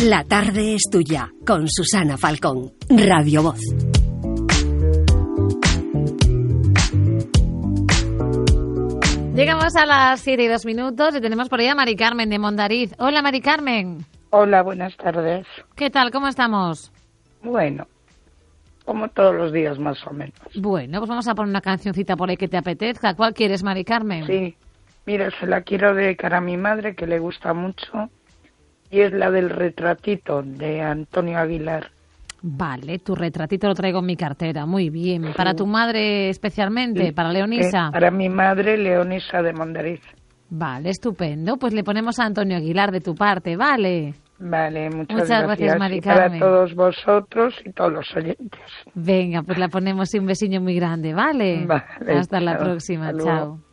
La tarde es tuya, con Susana Falcón, Radio Voz. Llegamos a las 7:02 y tenemos por ahí a Mari Carmen de Mondariz. Hola, Mari Carmen. Hola, buenas tardes. ¿Qué tal? ¿Cómo estamos? Bueno, como todos los días más o menos. Bueno, pues vamos a poner una cancioncita por ahí que te apetezca. ¿Cuál quieres, Mari Carmen? Sí, mira, se la quiero dedicar a mi madre, que le gusta mucho, y es la del Retratito, de Antonio Aguilar. Vale, tu retratito lo traigo en mi cartera. Muy bien. Sí. ¿Para tu madre especialmente? Sí. ¿Para Leonisa? Para mi madre, Leonisa de Mondariz. Vale, estupendo. Pues le ponemos a Antonio Aguilar de tu parte, ¿vale? Vale, muchas gracias, Mari y Carmen. para todos vosotros y todos los oyentes. Venga, pues la ponemos y un besiño muy grande, ¿vale? Vale, Hasta la chao. próxima, Hasta chao. luego.